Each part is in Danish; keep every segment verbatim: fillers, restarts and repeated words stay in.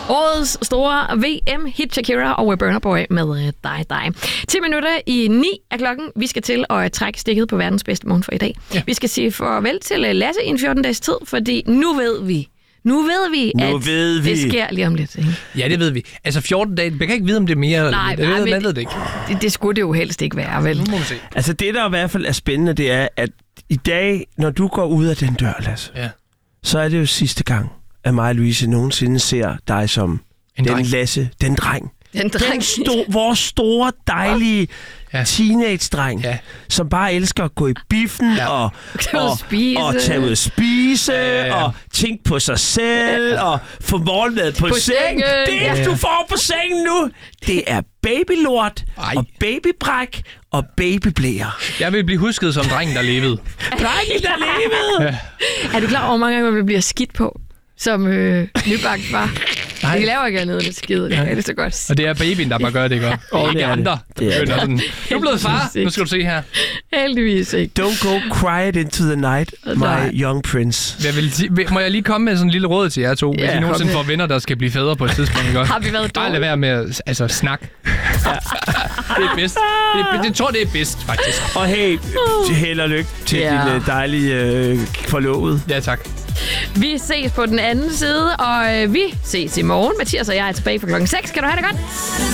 Årets store V M-hit Shakira og Burna Boy med dig, dig. ti minutter i ni er klokken. Vi skal til at trække stikket på verdens bedste morgen for i dag. Ja. Vi skal sige farvel til Lasse i en fjorten-dages tid, fordi nu ved vi, Nu ved vi, nu at ved vi. det sker lige om lidt. Ikke? Ja, det ved vi. Altså fjorten dage, man kan ikke vide, om det er mere. Nej, det, nej, ved, men ved det ikke. Det, det skulle det jo helst ikke være, vel? Nu må vi se. Altså det, der i hvert fald er spændende, det er, at i dag, når du går ud af den dør, Lasse, ja. så er det jo sidste gang, at mig og Louise nogensinde ser dig som en den dreng. Lasse, den dreng. Den dreng. Den sto- vores store, dejlige ja. teenage-dreng, ja. som bare elsker at gå i biffen ja. og, og, og tage ud at spise ja, ja. og tænke på sig selv ja. og få morgenmad på, på sengen. Det eneste, ja. du får på sengen nu, det er babylort Ej. og babybræk og babyblæer. Jeg vil blive husket som drengen, der levede. Drengen, der levede! Ja. Er du klar over, hvor mange gange man bliver skidt på, som øh, nybagt var? Nej. Det laver ikke andet, det skide. Det er det så godt. Og det er babyen, der bare gør det godt. Og de andre, der begynder sådan. Du er blevet far. Nu skal du se her. Heldigvis ikke. Don't go quiet into the night, my young prince. Jeg vil, må jeg lige komme med sådan en lille råd til jer to? Hvis yeah, I nogensinde får venner, der skal blive fædre på et tidspunkt. Ikke? Har vi været dårlige? Bare lad være med at altså, snak. Ja. Det er bedst. Det, er, det tror det er bedst, faktisk. Og hey, held og lykke til yeah. din dejlige øh, forlovede. Ja, tak. Vi ses på den anden side, og øh, vi ses i morgen. Mathias og jeg er tilbage fra klokken seks. Kan du have det godt?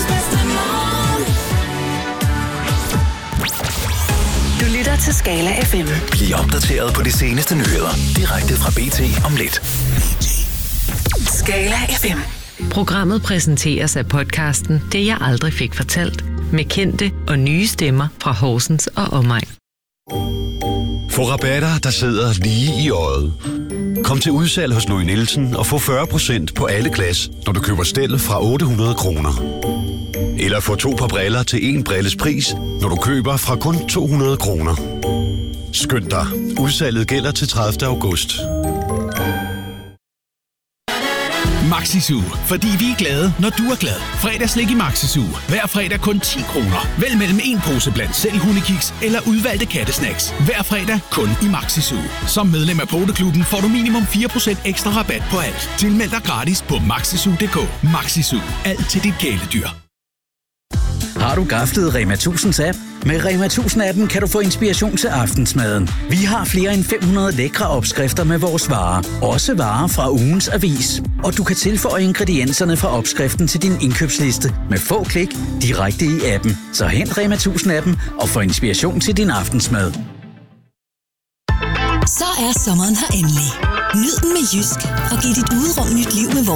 Du lytter til Skala F M. Bliv opdateret på de seneste nyheder direkte fra B T om lidt. Skala F M. Programmet præsenteres af podcasten Det jeg aldrig fik fortalt, med kendte og nye stemmer fra Horsens og omegn. Få rabatter, der sidder lige i øjet. Kom til udsalg hos Louis Nielsen og få fyrre procent på alle glas, når du køber stel fra otte hundrede kroner. Eller få to par briller til en brilles pris, når du køber fra kun to hundrede kroner. Skynd dig. Udsalget gælder til tredivte august. Maxi-Zoo, fordi vi er glade, når du er glad. Fredagslik i Maxi-Zoo. Hver fredag kun ti kroner. Vælg mellem en pose blandt selv hundekiks eller udvalgte kattesnacks. Hver fredag kun i Maxi-Zoo. Som medlem af Poteklubben får du minimum fire procent ekstra rabat på alt. Tilmeld dig gratis på maxizoo punktum d k. Maxi-Zoo. Alt til dit kæledyr. Har du gaflet Rema tusinds app? Med Rema tusind-appen kan du få inspiration til aftensmaden. Vi har flere end fem hundrede lækre opskrifter med vores varer. Også varer fra ugens avis. Og du kan tilføje ingredienserne fra opskriften til din indkøbsliste med få klik direkte i appen. Så hent Rema tusind-appen og få inspiration til din aftensmad. Så er sommeren her endelig. Nyd den med Jysk og giv dit udrum nyt liv med vores